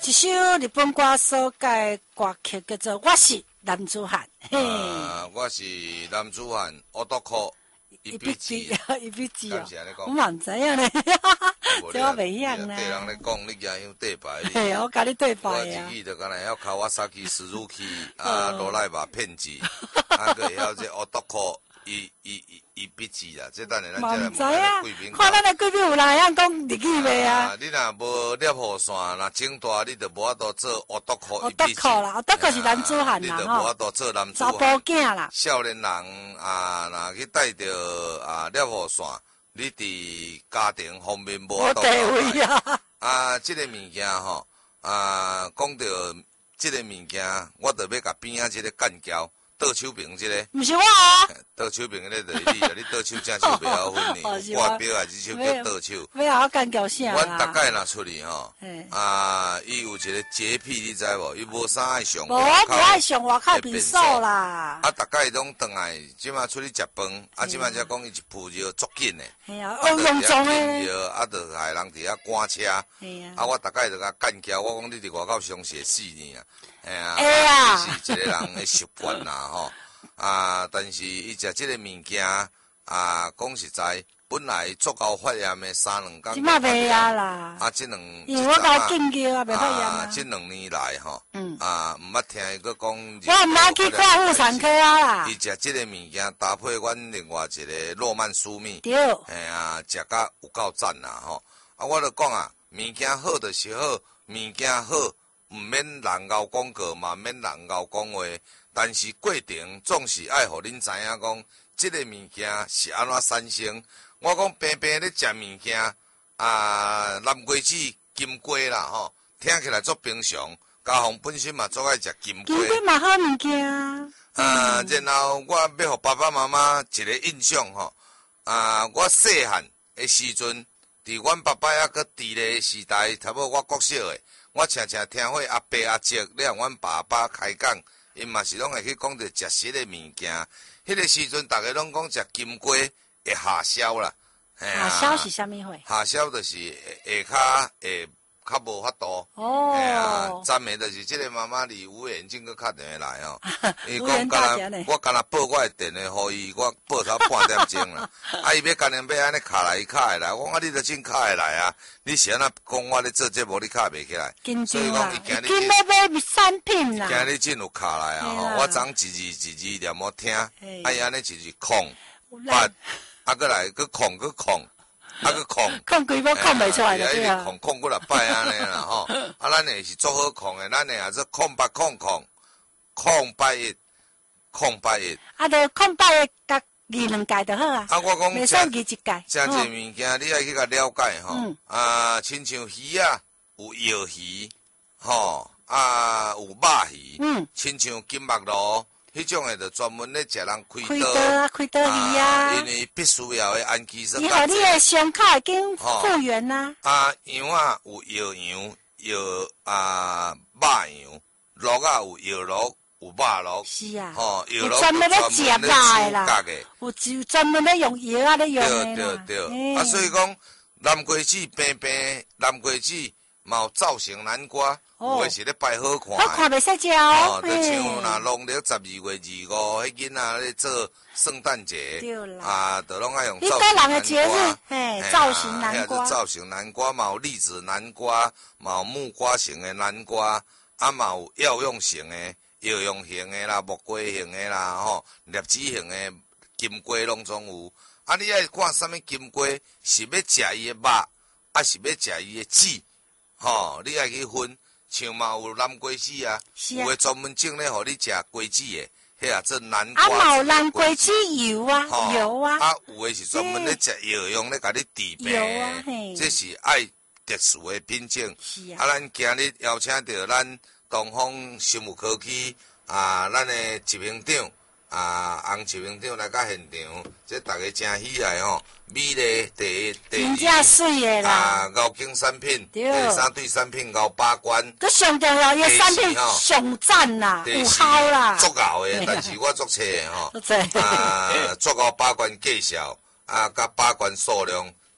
一首日本歌所改歌曲叫做《我是男子汉》。 我是男子汉，我都靠一笔字， 一笔字哦。 我嘛唔知影咧，这我袂晓啦。 对人咧讲，你惊有对白。 嘿，我甲你对白啊。 我自己就敢若晓Kawasaki Suzuki 罗莱吧骗子，个会晓这我都靠一笔字啦。这等下咱再来问下贵宾。 看咱的贵宾有人会晓讲日语袂啊？ 你若无猎户线，若整大，你就无法度做我都靠一笔字。 我都靠是男子汉啦， 你就无法度做男子汉。 查甫囝啦。 少年人若去带着猎户线，你伫家庭方面无法度。 地位啊！ 这个物件吼，讲到这个物件，我就要甲边仔这个干交。倒手柄这个， 不是我啊！ 倒手柄那就是你，你倒手正手袂晓分呢。挂表还是手叫倒手。 要好干交啥阮大概若出去吼，伊有一个洁癖，你知无？伊无啥爱上。 无，我不爱上外口便所啦。 大概拢倒来，即马出去食饭，即马才讲伊一扑就足紧的。 系啊，用脏的。 就害人伫遐赶车。我大概就甲干交，我讲你伫外口上写4年啊。这是一个人的习惯啦吼，但是伊食这个物件讲实在，本来足够发炎的3、2工， 即马袂啊啦，因为我甲禁叫袂发炎啊。 这2年来吼，毋捌听伊佫讲。 我毋捌去看妇产科啊啦。 伊食这个物件搭配阮另外一个诺曼苏蜜， 对， 食甲有够赞啦吼。我就讲物件好就是好，物件好。毋免人咬广告，嘛免人咬讲话，但是过程总是爱互恁知影讲，即个物件是安怎产生。我讲平平咧食物件，南瓜子、金瓜啦吼，听起来足平常。家父本身嘛足爱食金瓜。 金瓜嘛好物件啊。 然后我要互爸爸妈妈一个印象吼，我细汉的时阵，伫阮爸爸还搁伫咧时代，差不多我国小的。我常常听会阿伯阿叔咧，阮爸爸开讲，因嘛是拢会去讲着食食的物件。迄个时阵，逐个拢讲食金瓜会下消啦。 下消是啥物货？ 下消就是下骹会较无法度。赞美就是即个妈妈离吴眼镜佮敲电话来吼，伊讲我干若报我的电话，互伊我报头半点钟啦。伊要干要安尼敲来，伊敲会来。我讲你著真敲会来啊！你是安怎讲我咧做节目，你敲袂起来？ 所以讲伊今日要买产品啦。 今日真有敲来啊！吼，我昨一字念好听，伊安尼一字空八，过来佫空佫空。佫空规波空袂出来的对啊！ 空几落摆安尼啦吼，咱诶是足好空诶，咱诶也是空八空空八一。 就空八一甲2届就好啊。 我讲袂算一届。 真侪物件你爱去甲了解吼，亲像鱼啊，有摇鱼，吼有肉鱼，亲像金目螺。迄种诶，就专门咧食人开刀鱼啊， 因为必须要诶氨基酸。 伊互你诶伤口会经复原呐。 羊啊有摇羊，摇肉羊，肉啊有摇肉，有肉肉。是啊，摇肉专门咧食肉诶啦，有专门咧用药啊咧用诶啦。 对，所以讲南瓜子平平，南瓜子嘛有造型南瓜。有诶是咧摆好看， 好看袂使食哦。 就像若农历12月25，迄囡仔咧做圣诞节，就拢爱用造型南瓜， 造型南瓜， 造型南瓜嘛有栗子南瓜，嘛有木瓜型诶南瓜，嘛有药用型诶、药用型诶啦、木瓜型诶啦、粒子型诶金瓜拢总有。你爱看啥物金瓜，是要食伊诶肉，是要食伊诶籽，你爱去分。像嘛有南瓜子啊，有诶专门种咧，互你食瓜子诶，迄也做南瓜。 嘛有南瓜子油啊，油啊。 有诶是专门咧食药用咧，甲你治病。 油啊， 这是爱特殊诶品种。咱今日邀请到咱东方生物科技咱诶执行长洪执行长来到现场，这大家真喜爱吼。美丽第真正水的啦！ 牛颈产品，第3对产品牛把关。 佮上重要，伊产品上赞啦，有效啦。 足够的，但是我足切的吼。足够把关介绍，甲把关数量，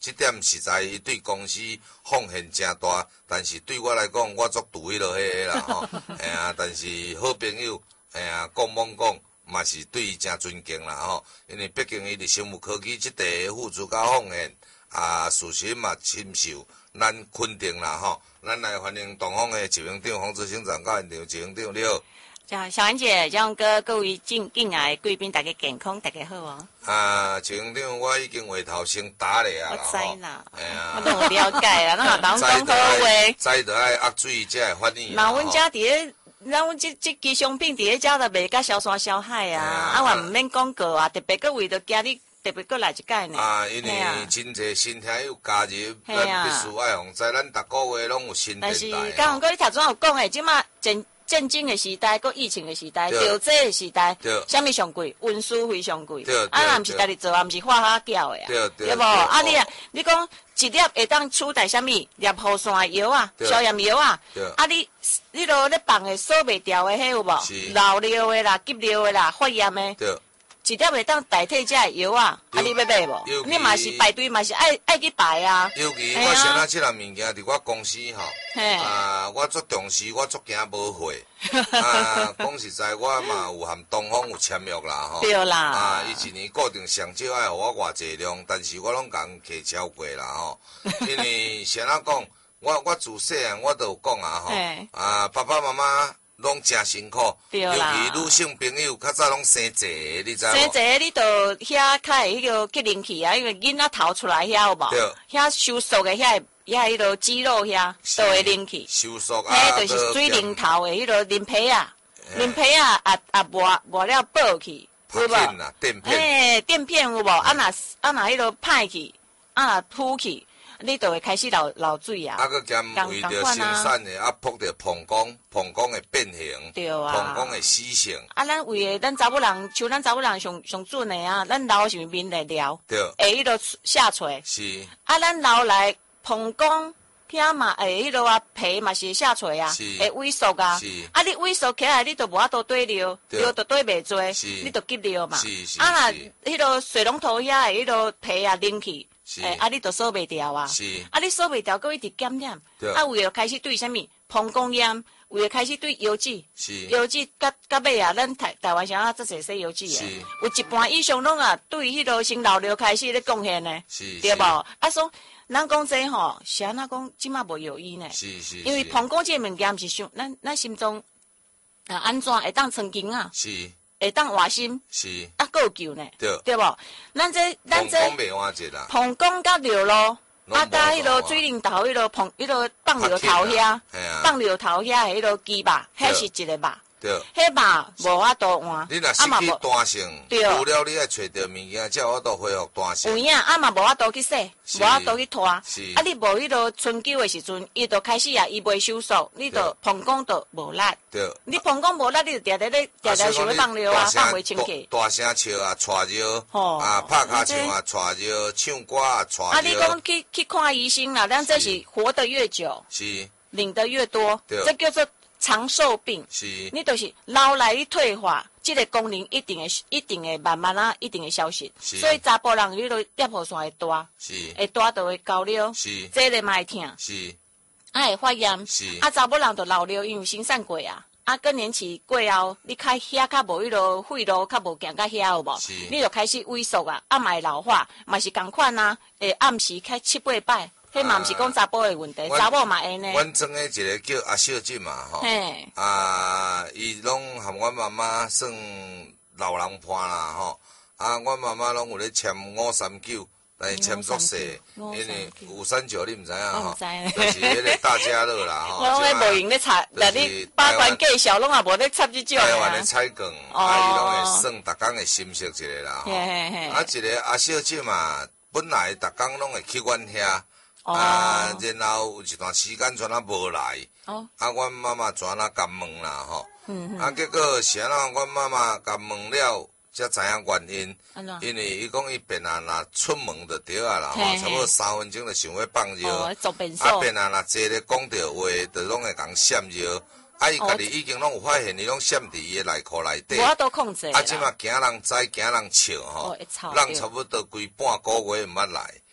这点实在伊对公司奉献真大，但是对我来讲，我足除迄落迄个啦吼，哎呀，但是好朋友，哎呀，讲懵讲。嘛是对伊真尊敬啦吼，因为毕竟伊伫生物科技即地付出甲奉献，事实嘛深受咱肯定啦吼。咱来欢迎东方的执行长黄志兴长到现场，执行长你好。 小安姐、江哥，各位进来贵宾，大家健康，大家好哦。 执行长，我已经话头先打你啊啦，我知啦， 哎呀， 我都有了解啦，咱也当讲好话， 知就爱压水才会反应。 那阮遮伫咧。咱阮即支商品伫咧遮就卖甲小山小海啊，我毋免广告啊，特别搁为着今日特别搁来一届呢。 因为真侪新听友加入，咱必须爱互知，咱逐个月拢有新电台。但是刚哥你头先有讲诶，即马战争诶时代，搁疫情诶时代，调剂诶时代，啥物上贵？运输费上贵。若毋是家己做，也毋是花花叫诶啊，对无？你讲。一粒会当取代啥物？粒雨伞药啊，消炎药啊。你落咧放诶锁袂掉诶，迄有无？老尿诶啦，急尿诶啦，发炎诶。一粒会当代替这药啊，你要买无？你嘛是排队，嘛是爱去排啊。 尤其我现在即项物件伫我公司吼，我足重视，我足惊无货。讲实在，我嘛有含东方有签约啦吼。 对啦。 伊一年固定上少爱互我偌济量，但是我拢共客超过啦吼。因为先仔讲，我自细汉我都有讲啊吼，爸爸妈妈。拢真辛苦，尤其女性朋友较早拢生济，你知无？生济你就遐较会迄个激灵气啊，因为囡仔头出来遐有无？遐收缩的遐迄个肌肉遐都会灵气。 收缩啊， 迄就是水灵头的迄个鳞皮啊，鳞皮啊磨了爆去， 有无？垫片， 垫片有无？若迄个歹去，凸去。你就会开始流水啊！ 佮兼为着生产的，扑着膀胱的变形， 对啊， 膀胱的死性。 咱为咱查某人，像咱查某人上准的啊，咱流是面来疗， 对， 会迄个下垂。 是。 咱流来膀胱遐嘛，会迄个皮嘛是下垂啊，会萎缩啊。是。你萎缩起来，你就无法度对尿，尿就对袂做，你就急尿嘛。是。若迄个水龙头遐的迄个皮啊拎去。你就锁袂掉啊！你锁袂掉，佮一直减点。为了开始对啥物膀胱炎，为了开始对油脂，油脂甲尾啊，咱台湾啥啊，这些洗油脂的，有一半以上拢对迄个先老瘤开始咧贡献呢，对无？说咱讲这吼，是安怎讲，即马无药医呢？因为膀胱这物件毋是像咱心脏安怎会当曾经啊？会当活心， 是佫有救呢，对无？咱这膀胱袂换一啦， 膀胱甲尿路，甲迄个水龙头迄个迄个放尿头遐，放尿头遐迄个鸡肉，迄是一个肉。迄肉无法度换， 你若失去弹性，除了你爱找到物件，才有法度恢复弹性。 有影，嘛无法度去洗，无法度去拖。你无迄个春秋的时阵，伊就开始伊袂收缩，你就膀胱就无力。你膀胱无力，你就定定想要放尿啊，放袂清气。 大声笑啊，喘热，拍骹唱啊，喘热，唱歌啊，喘热。 你讲去看医生啦，咱这是活得越久，领得越多，这叫做。长寿病，你就是老来你退化，这个功能一定会慢慢一定会消失。所以查甫人你都尿泡酸会大，会大就会高尿，这个嘛会痛，会发炎。查某人就老了，因为生产过啊，更年期过后，你较遐较无迄个血路较无行到遐有无？你就开始萎缩啊，嘛会老化，嘛是共款啊，暗时开7、8摆。迄嘛毋是讲查甫的问题，查某嘛会呢。 阮庄的一个叫阿小姐嘛，吼，伊拢含阮妈妈算老人伴啦，吼，阮妈妈拢有咧签539，但是签足细，因为539你毋知影吼，就是迄个大家乐啦，吼。 我拢咧无用咧插，但你八关介绍拢也无咧插即种。 台湾的菜梗，伊拢会算逐工会心息一个啦，吼。一个阿小姐嘛，本来逐工拢会去阮遐。然后有一段时间全无来，阮妈妈全甲问啦吼，结果是安怎？阮妈妈甲问了，才知影原因，因为伊讲伊变啊若出门就对啊啦，吼，差不多3分钟就想要放尿，变啊若坐咧讲着话，就拢会共闪尿。伊家己已经拢有发现，伊拢闪伫伊的内裤内底。 无法度控制。 即马惊人知，惊人笑吼，人差不多规半个月毋捌来。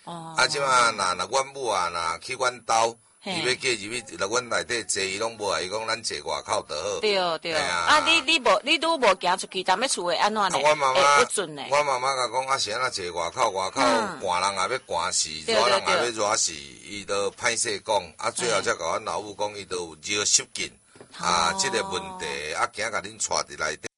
啊，即马若阮母啊，若去阮兜。伊要嫁入去，来阮内底坐，伊拢无爱，伊讲咱坐外口就好。 对。啊，你愈无行出去，踮咧厝诶安怎呢？会不准呢？ 我妈妈甲讲，啊是安怎坐外口，外口寒人也要寒死，热人也要热死，伊都歹势讲，啊最后才甲阮老母讲，伊都有热湿疹，啊，即个问题，啊惊甲恁带伫内底。